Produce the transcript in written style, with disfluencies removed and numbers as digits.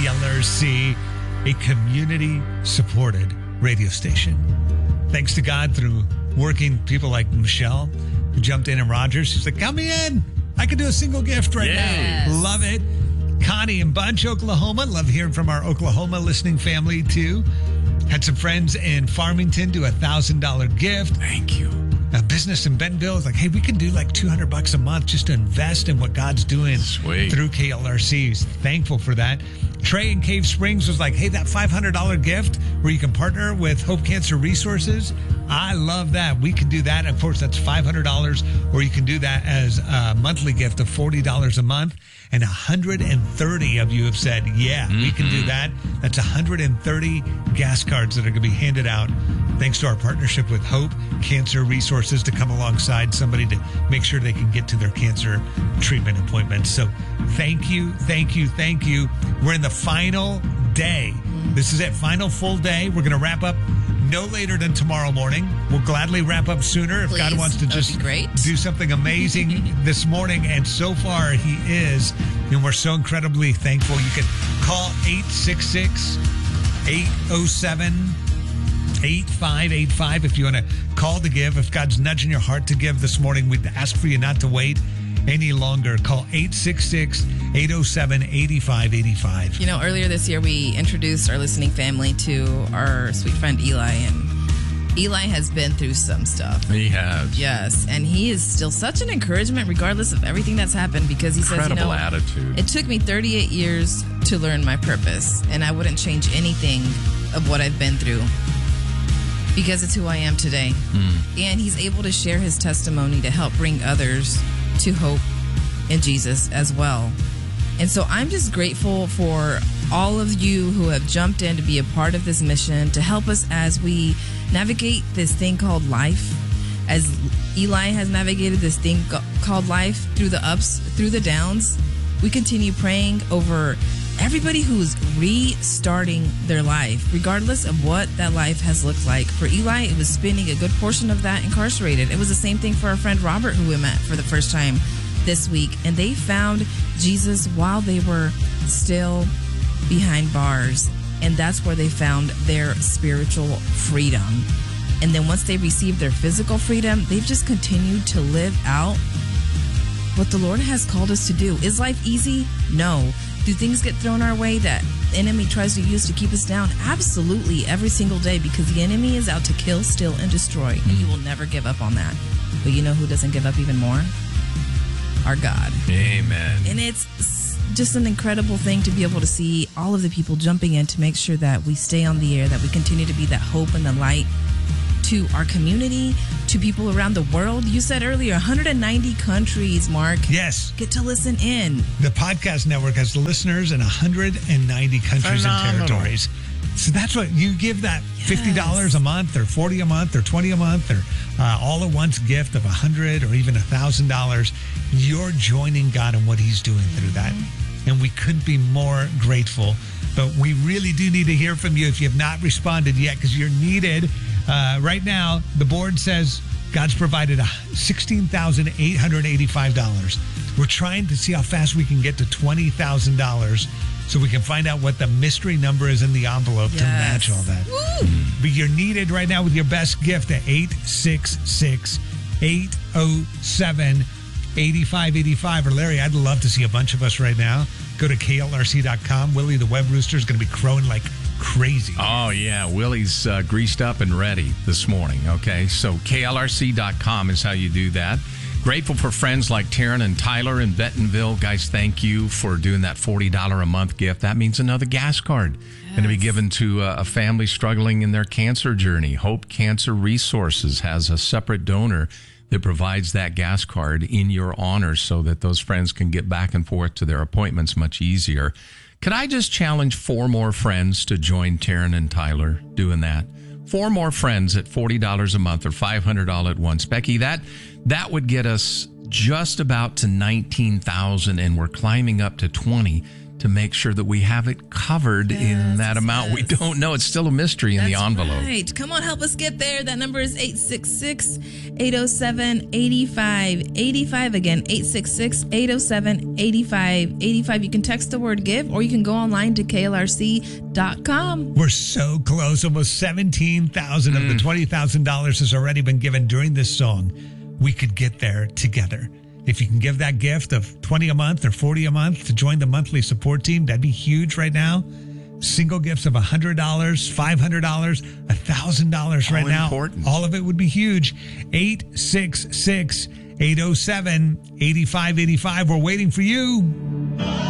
KLRC, a community-supported radio station. Thanks to God through working people like Michelle, who jumped in, and Rogers. She's like, come in. I could do a single gift right now. Love it. Connie in Bunch, Oklahoma. Love hearing from our Oklahoma listening family, too. Had some friends in Farmington do $1,000 gift. Thank you. A business in Bentonville is like, hey, we can do like $200 a month just to invest in what God's doing through KLRC. He's thankful for that. Trey in Cave Springs was like, hey, that $500 gift where you can partner with Hope Cancer Resources. I love that. We can do that. Of course, that's $500, or you can do that as a monthly gift of $40 a month. And 130 of you have said, yeah, we can do that. That's 130 gas cards that are going to be handed out thanks to our partnership with Hope Cancer Resources to come alongside somebody to make sure they can get to their cancer treatment appointments. So thank you, thank you, thank you. We're in the final day. This is it, final full day. We're going to wrap up no later than tomorrow morning. We'll gladly wrap up sooner if God wants to just do something amazing this morning. And so far, he is. And we're so incredibly thankful. You can call 866-807-8585 if you want to call to give. If God's nudging your heart to give this morning, we'd ask for you not to wait any longer. Call 866-807-8585. You know, earlier this year, we introduced our listening family to our sweet friend Eli, and Eli has been through some stuff. He has. Yes, and he is still such an encouragement regardless of everything that's happened, because he says, incredible attitude. It took me 38 years to learn my purpose, and I wouldn't change anything of what I've been through because it's who I am today. And he's able to share his testimony to help bring others to hope in Jesus as well. And so I'm just grateful for all of you who have jumped in to be a part of this mission, to help us as we navigate this thing called life, as Eli has navigated this thing called life, through the ups, through the downs. We continue praying over everybody who's restarting their life, regardless of what that life has looked like. For Eli, it was spending a good portion of that incarcerated. It was the same thing for our friend Robert, who we met for the first time this week. And they found Jesus while they were still behind bars. And that's where they found their spiritual freedom. And then once they received their physical freedom, they've just continued to live out what the Lord has called us to do. Is life easy? No. Do things get thrown our way that the enemy tries to use to keep us down? Absolutely, every single day, because the enemy is out to kill, steal, and destroy. And he will never give up on that. But you know who doesn't give up even more? Our God. Amen. And it's just an incredible thing to be able to see all of the people jumping in to make sure that we stay on the air, that we continue to be that hope and the light to our community, to people around the world. You said earlier, 190 countries, Mark. Yes. Get to listen in. The podcast network has listeners in 190 countries and territories. So that's what you give, that $50 a month or $40 a month or $20 a month or all at once gift of $100 or even $1,000. You're joining God in what he's doing through that. And we couldn't be more grateful. But we really do need to hear from you if you have not responded yet, because you're needed. Right now, the board says God's provided $16,885. We're trying to see how fast we can get to $20,000 so we can find out what the mystery number is in the envelope to match all that. Woo! But you're needed right now with your best gift at 866-807-8585. Or Larry, I'd love to see a bunch of us right now. Go to KLRC.com. Willie the Web Rooster is going to be crowing like crazy. Oh, yeah. Willie's greased up and ready this morning. Okay, so KLRC.com is how you do that. Grateful for friends like Taryn and Tyler in Bentonville. Guys, thank you for doing that $40 a month gift. That means another gas card going to be given to a family struggling in their cancer journey. Hope Cancer Resources has a separate donor that provides that gas card in your honor so that those friends can get back and forth to their appointments much easier. Could I just challenge 4 more friends to join Taryn and Tyler doing that? 4 more friends at $40 a month or $500 at once. Becky, that would get us just about to 19,000, and we're climbing up to 20. to make sure that we have it covered in that amount. We don't know. It's still a mystery in the envelope. Right. Come on, help us get there. That number is 866-807-8585. Again, 866-807-8585. You can text the word give, or you can go online to klrc.com. We're so close. Almost $17,000 of the $20,000 has already been given during this song. We could get there together. If you can give that gift of $20 a month or $40 a month to join the monthly support team, that'd be huge right now. Single gifts of $100, $500, $1,000 right now. Important. All of it would be huge. 866-807-8585. We're waiting for you.